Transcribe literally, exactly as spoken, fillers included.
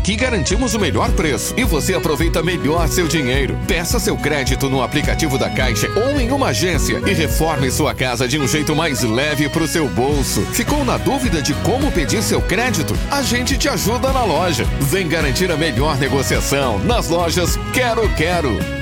Aqui garantimos o melhor preço e você aproveita melhor seu dinheiro. Peça seu crédito no aplicativo da Caixa ou em uma agência e reforme sua casa de um jeito mais leve pro seu bolso. Ficou na dúvida de como pedir seu crédito? A gente te ajuda na loja. Vem garantir a melhor negociação nas lojas Quero Quero.